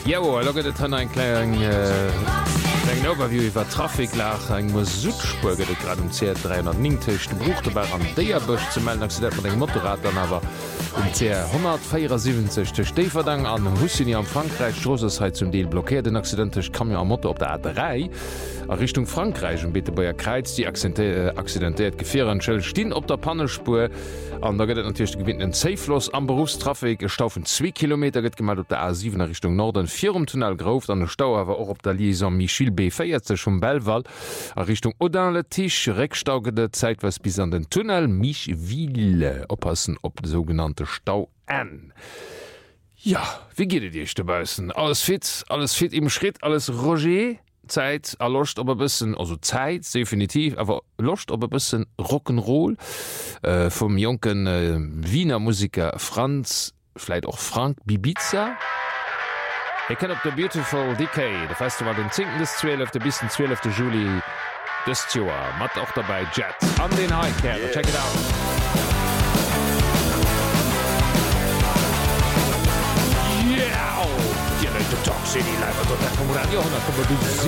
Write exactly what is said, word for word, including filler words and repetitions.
Jo, loget han ein klein äh, Overview iwwer Trafiklach eng Musikspur gët grad um C dreihundertneunzig de Bruchte war an Déierbusch ze melden Accident mat eng Motorrad dann awer um C hundertvierundsiebzig de Steverdang an Hussini am Frankreich Strossesheit zum Deel blockiert den accidentech kam ja am Motto op der A drei a Richtung Frankreich und bitte beier Kreiz die accidentiert Gefähren Schëll stien op der Pannespur an da gëtt natürlich gewinnt den Safeloss am Berufstrafik staufen zwei Kilometer gëtt gemeldt op der A sieben Richtung Norden vier um Tunnel Groft an der Stau awer auch op der Liaison Michel B feiert ze schon Belval a Richtung Audin le Tisch Reckstaugede zeitweis bis an den Tunnel Michville oppassen op de sogenannte Stau N. Ja, wie geht dir dabeissen? Alles fit, alles fit im Schritt, alles Roger. Zeit erlocht aber bisschen also Zeit definitiv aber locht aber bisschen Rock'n'Roll äh, vom jungen äh, Wiener Musiker Franz vielleicht auch Frank Bibiza. Ihr kennt op der Beautiful Decay der Festival den zehnten bis zwölften bis den zwölften Juli des Jahr macht auch dabei Jet an den High yeah. Check it out. Talk City live at the Radio